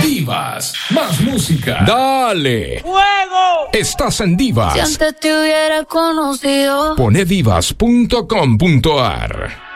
Divas, más música. ¡Dale! ¡Fuego! Estás en Divas. Si antes te hubiera conocido. Pone divas.com.ar.